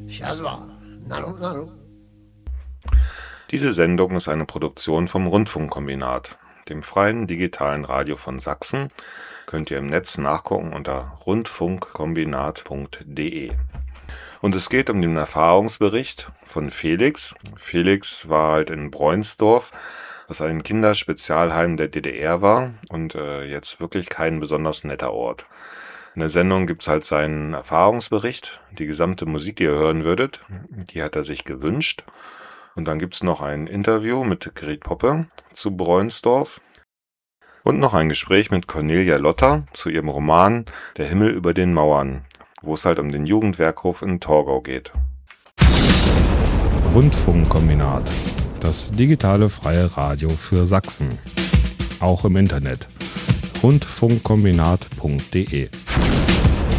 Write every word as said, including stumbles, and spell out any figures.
Schaswa, Nano, Nano. Diese Sendung ist eine Produktion vom Rundfunkkombinat, dem freien digitalen Radio von Sachsen. Könnt ihr im Netz nachgucken unter rundfunkkombinat punkt de. Und es geht um den Erfahrungsbericht von Felix. Felix war halt in Breunsdorf, was ein Kinderspezialheim der D D R war und äh, jetzt wirklich kein besonders netter Ort. In der Sendung gibt's halt seinen Erfahrungsbericht. Die gesamte Musik, die ihr hören würdet, die hat er sich gewünscht. Und dann gibt's noch ein Interview mit Grit Poppe zu Breunsdorf. Und noch ein Gespräch mit Cornelia Lotter zu ihrem Roman Der Himmel über den Mauern, wo es halt um den Jugendwerkhof in Torgau geht. Rundfunkkombinat, das digitale freie Radio für Sachsen. Auch im Internet. rundfunkkombinat punkt de